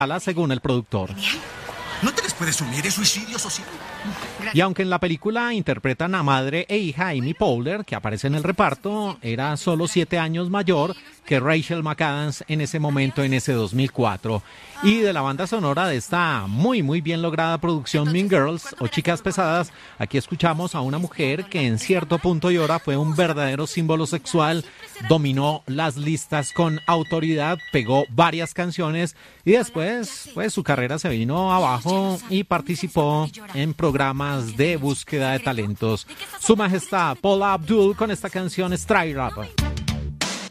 según el productor. ¿No te les puedes unir? ¿Es suicidio social? Y aunque en la película interpretan a madre e hija, Amy Poehler, que aparece en el reparto, era solo 7 años mayor que Rachel McAdams en ese momento, en ese 2004. Y de la banda sonora de esta muy bien lograda producción Mean Girls o Chicas Pesadas, aquí escuchamos a una mujer que en cierto punto y hora fue un verdadero símbolo sexual, dominó las listas con autoridad, pegó varias canciones y después pues su carrera se vino abajo y participó en programas de búsqueda de talentos. Su Majestad Paula Abdul con esta canción Straight Up.